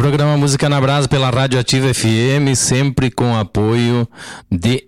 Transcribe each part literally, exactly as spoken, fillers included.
programa Música na Brasa pela Rádio Ativa F M, sempre com apoio de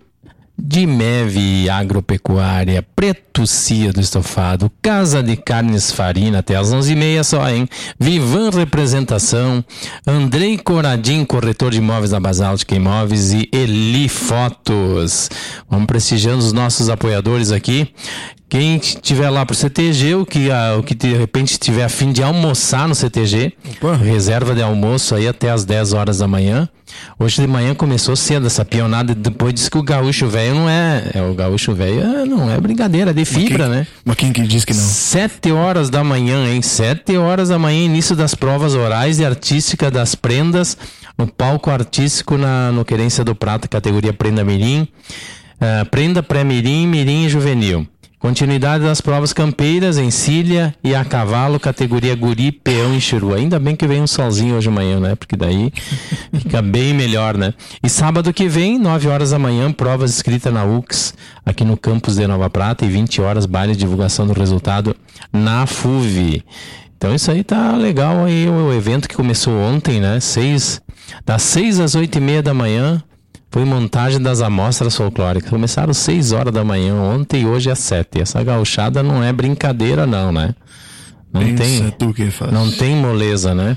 Dimev Agropecuária, Preto Cia do Estofado, Casa de Carnes Farina, até às onze e meia só, hein? Vivan Representação, Andrei Coradim, corretor de imóveis da Basáltica Imóveis e Eli Fotos. Vamos prestigiando os nossos apoiadores aqui. Quem estiver lá pro C T G, o que, a, o que de repente estiver a fim de almoçar no C T G, Opa. reserva de almoço aí até às dez horas da manhã. Hoje de manhã começou cedo essa pionada, depois disse que o gaúcho velho não é, é o gaúcho velho não é brincadeira, é de fibra, mas quem, né? Mas quem que diz que não? Sete horas da manhã, hein? Sete horas da manhã, início das provas orais e artística das prendas, no palco artístico na, no Querência do Prata, categoria Prenda Mirim, uh, Prenda Pré-Mirim, Mirim e Juvenil. Continuidade das provas campeiras, encilha e a cavalo, categoria guri, peão e chiru. Ainda bem que vem um solzinho hoje de manhã, né? Porque daí fica bem melhor, né? E sábado que vem, nove horas da manhã, provas escritas na U C S, aqui no campus de Nova Prata, e vinte horas, baile de divulgação do resultado na F U V. Então isso aí tá legal aí, o evento que começou ontem, né? Seis, das seis às oito e meia da manhã. Foi montagem das amostras folclóricas. Começaram às seis horas da manhã ontem e hoje às sete. Essa gauchada não é brincadeira não, né? Não Pensa tem, tu que faz. Não tem moleza, né?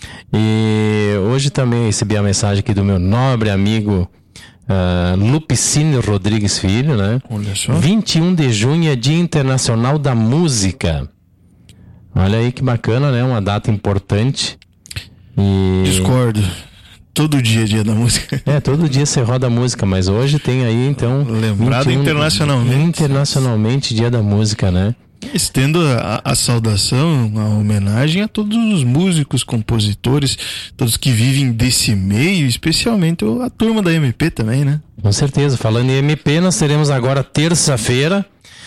E hoje também recebi a mensagem aqui do meu nobre amigo uh, Lupicínio Rodrigues Filho, né? Olha só. vinte e um de junho é Dia Internacional da Música. Olha aí que bacana, né? Uma data importante. E... Discordo. Todo dia é dia da música. É, todo dia você roda música, mas hoje tem aí, então... Lembrado vinte e um, internacionalmente. Internacionalmente, dia da música, né? Estendo a, a saudação, a homenagem a todos os músicos, compositores, todos que vivem desse meio, especialmente a turma da M P também, né? Com certeza. Falando em M P, nós teremos agora terça-feira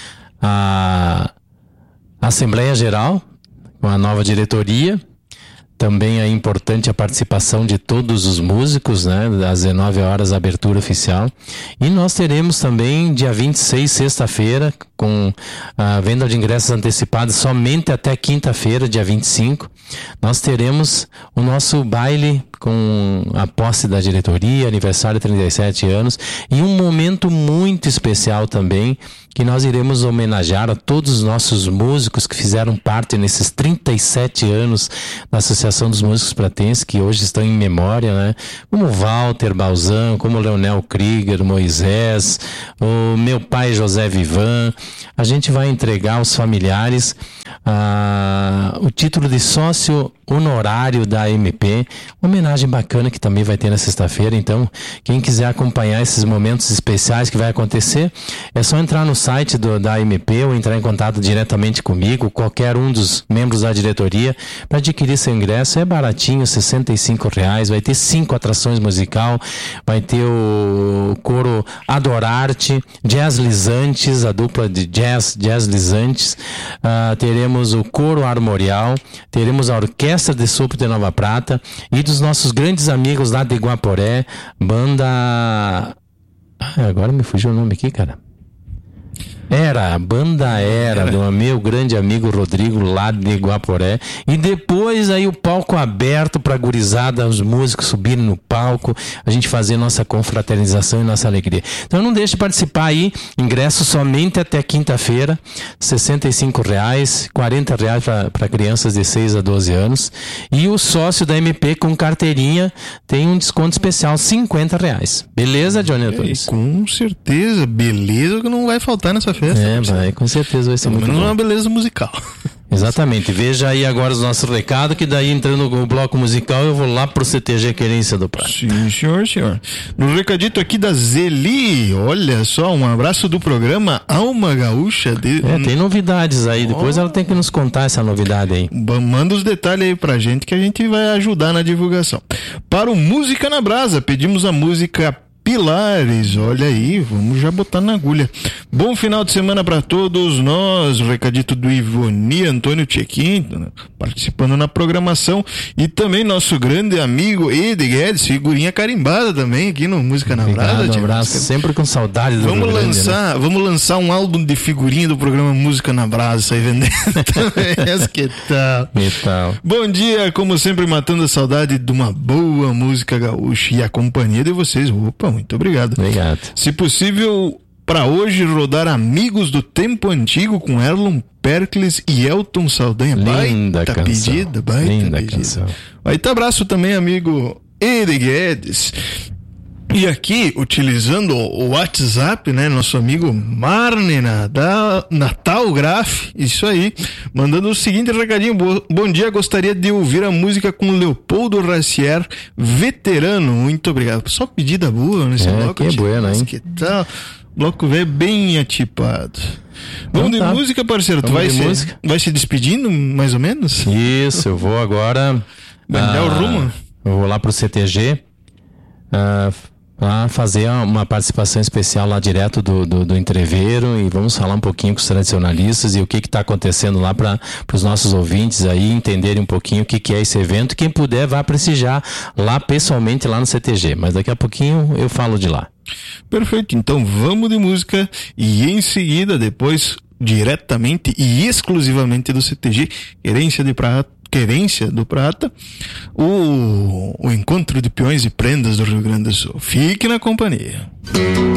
a Assembleia Geral, com a nova diretoria. Também é importante a participação de todos os músicos, né? Às dezenove horas, a abertura oficial. E nós teremos também, dia vinte e seis, sexta-feira, com a venda de ingressos antecipados somente até quinta-feira, dia vinte e cinco. Nós teremos o nosso baile com a posse da diretoria, aniversário de trinta e sete anos, e um momento muito especial também, que nós iremos homenagear a todos os nossos músicos que fizeram parte nesses trinta e sete anos da Associação dos Músicos Pratenses, que hoje estão em memória, né? Como Walter Balzan, como Leonel Krieger, Moisés, o meu pai José Vivan. A gente vai entregar aos familiares ah, o título de sócio honorário da M P, uma homenagem bacana que também vai ter na sexta-feira. Então, quem quiser acompanhar esses momentos especiais que vai acontecer, é só entrar no site do, da M P ou entrar em contato diretamente comigo, qualquer um dos membros da diretoria, para adquirir seu ingresso. É baratinho, sessenta e cinco reais, vai ter cinco atrações musical, vai ter o coro Adorarte, Jazz Lisantes, a dupla de jazz, Jazz Lisantes, uh, teremos o coro Armorial, teremos a orquestra de Sopro de Nova Prata e dos nossos grandes amigos lá de Guaporé, banda... Ah, agora me fugiu o nome aqui, cara. Era, a banda Era, era, do meu grande amigo Rodrigo lá de Guaporé. E depois aí o palco aberto pra gurizada, os músicos subirem no palco, a gente fazer nossa confraternização e nossa alegria. Então não deixe de participar aí, ingresso somente até quinta-feira, sessenta e cinco reais, quarenta reais para crianças de seis a doze anos. E o sócio da M P com carteirinha tem um desconto especial, cinquenta reais. Beleza, Johnny Antunes? Com certeza, beleza que não vai faltar nessa festa. É, vai, com certeza vai ser muito bom. Menos uma beleza musical. Exatamente. Veja aí agora os nossos recados, que daí entrando no bloco musical eu vou lá pro C T G Querência do Prata. Sim, senhor, senhor. No recadito aqui da Zeli, olha só, um abraço do programa Alma Gaúcha. De... É, tem novidades aí, depois oh. ela tem que nos contar essa novidade aí. Manda os detalhes aí pra gente que a gente vai ajudar na divulgação. Para o Música na Brasa, pedimos a música Pilares, olha aí, vamos já botar na agulha. Bom final de semana para todos nós, o recadito do Ivoni Antônio Tchequim, participando na programação, e também nosso grande amigo Ed Guedes, figurinha carimbada também aqui no Música na Brasa. Um abraço, música... sempre com saudade do vamos Rio lançar, Grande, né? Vamos lançar um álbum de figurinha do programa Música na Brasa, sai vendendo também, que tal? Que tal? Bom dia, como sempre, matando a saudade de uma boa música gaúcha e a companhia de vocês. Opa, muito obrigado. Obrigado. Se possível, para hoje rodar Amigos do Tempo Antigo com Erlon Pericles e Elton Saldanha. Linda baita canção. pedida, baita Linda pedida. canção. Baita abraço também, amigo Ed Guedes. E aqui, utilizando o WhatsApp, né, nosso amigo Marnena, da Natal Graf, isso aí, mandando o seguinte recadinho: bom dia, gostaria de ouvir a música com Leopoldo Racier, Veterano. Muito obrigado. Só pedida boa nesse é, bloco. Que é bueno, hein? Que tal? Bloco velho bem atipado. Vamos então, de tá. música, parceiro. Vamos Tu vai de se, música. vai se despedindo, mais ou menos? Isso, eu vou agora... Banhar ah, o rumo? Eu vou lá pro C T G... Ah, para fazer uma participação especial lá direto do, do, do entreveiro, e vamos falar um pouquinho com os tradicionalistas e o que está acontecendo lá para os nossos ouvintes aí entenderem um pouquinho o que, que é esse evento. Quem puder, vá prestigiar lá pessoalmente lá no C T G, mas daqui a pouquinho eu falo de lá. Perfeito, então vamos de música e em seguida, depois, diretamente e exclusivamente do C T G, Querência de Prata, Querência do Prata, o, o encontro de peões e prendas do Rio Grande do Sul. Fique na companhia.